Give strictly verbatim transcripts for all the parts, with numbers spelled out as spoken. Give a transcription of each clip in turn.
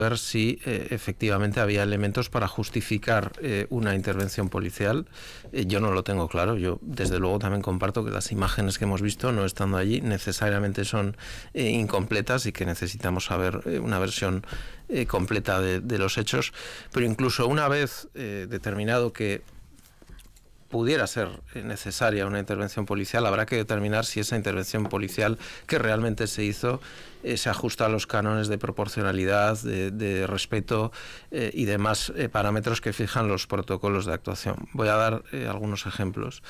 ver si eh, efectivamente había elementos para justificar eh, una intervención policial. Eh, yo no lo tengo claro. Yo desde luego también comparto que las imágenes que hemos visto, no estando allí, necesariamente son eh, incompletas y que necesitamos saber eh, una versión eh, completa de, de los hechos. Pero incluso una vez eh, determinado que pudiera ser necesaria una intervención policial, habrá que determinar si esa intervención policial que realmente se hizo eh, se ajusta a los cánones de proporcionalidad, de, de respeto eh, y demás eh, parámetros que fijan los protocolos de actuación. Voy a dar eh, algunos ejemplos.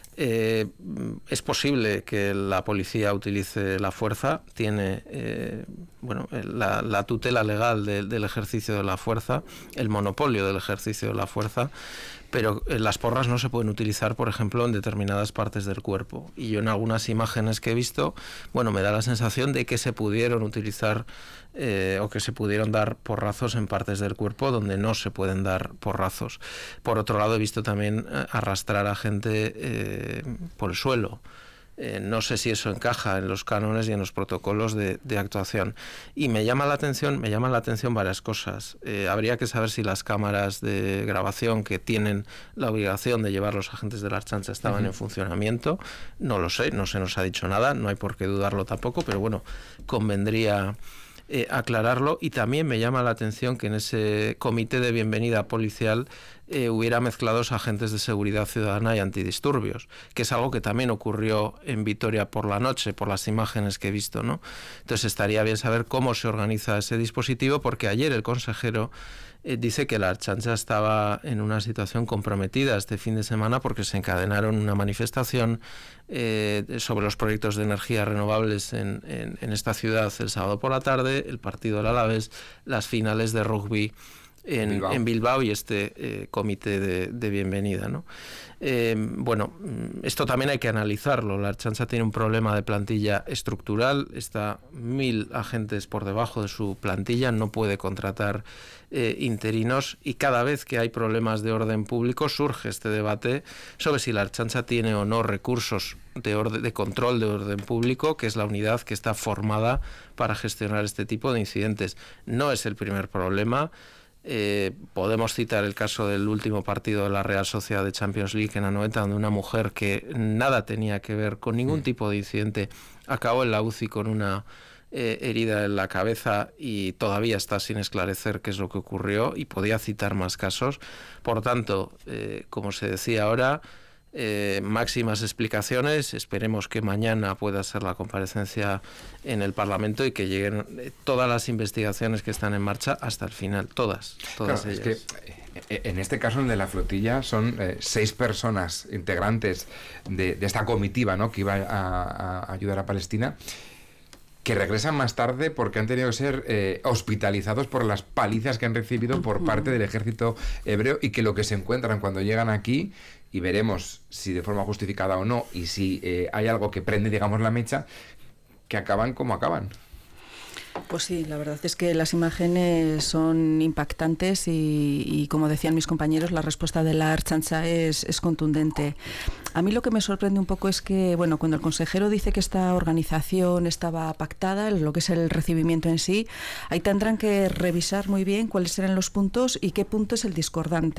Eh, es posible que la policía utilice la fuerza, tiene eh, bueno, la, la tutela legal de, del ejercicio de la fuerza, el monopolio del ejercicio de la fuerza, pero las porras no se pueden utilizar, por ejemplo, en determinadas partes del cuerpo. Y yo en algunas imágenes que he visto, bueno, me da la sensación de que se pudieron utilizar eh, o que se pudieron dar porrazos en partes del cuerpo donde no se pueden dar porrazos. Por otro lado, he visto también arrastrar a gente eh, por el suelo. Eh, no sé si eso encaja en los cánones y en los protocolos de, de actuación. Y me llama la atención, me llaman la atención varias cosas. Eh, habría que saber si las cámaras de grabación que tienen la obligación de llevar los agentes de la Ertzaintza estaban uh-huh. en funcionamiento. No lo sé, no se nos ha dicho nada, no hay por qué dudarlo tampoco, pero bueno, convendría eh, aclararlo. Y también me llama la atención que en ese comité de bienvenida policial Eh, hubiera mezclados agentes de seguridad ciudadana y antidisturbios, que es algo que también ocurrió en Vitoria por la noche, por las imágenes que he visto, ¿no? Entonces estaría bien saber cómo se organiza ese dispositivo, porque ayer el consejero eh, dice que la Ertzaintza estaba en una situación comprometida este fin de semana porque se encadenaron una manifestación eh, sobre los proyectos de energías renovables en, en, en esta ciudad el sábado por la tarde, el partido del Alavés, las finales de rugby En Bilbao. en Bilbao y este eh, comité de, de bienvenida, ¿no? Eh, bueno, esto también hay que analizarlo. La Ertzaintza tiene un problema de plantilla estructural, está mil agentes por debajo de su plantilla, no puede contratar eh, interinos, y cada vez que hay problemas de orden público surge este debate sobre si la Ertzaintza tiene o no recursos de, orden, de control de orden público, que es la unidad que está formada para gestionar este tipo de incidentes. No es el primer problema. Eh, podemos citar el caso del último partido de la Real Sociedad de Champions League en Anoeta, donde una mujer que nada tenía que ver con ningún tipo de incidente acabó en la U C I con una eh, herida en la cabeza y todavía está sin esclarecer qué es lo que ocurrió, y podía citar más casos. Por tanto, eh, como se decía ahora, Eh, máximas explicaciones. Esperemos que mañana pueda ser la comparecencia en el Parlamento y que lleguen todas las investigaciones que están en marcha hasta el final, todas, todas claro, ellas. Es que en este caso, el de la flotilla, son eh, seis personas integrantes de, de esta comitiva, ¿no?, que iba a, a ayudar a Palestina, que regresan más tarde porque han tenido que ser eh, hospitalizados por las palizas que han recibido por parte del ejército hebreo, y que lo que se encuentran cuando llegan aquí, y veremos si de forma justificada o no, y si eh, hay algo que prende, digamos, la mecha, que acaban como acaban. Pues sí, la verdad es que las imágenes son impactantes y, y como decían mis compañeros, la respuesta de la Ertzaintza es, es contundente. A mí lo que me sorprende un poco es que, bueno, cuando el consejero dice que esta organización estaba pactada, lo que es el recibimiento en sí, ahí tendrán que revisar muy bien cuáles eran los puntos y qué punto es el discordante.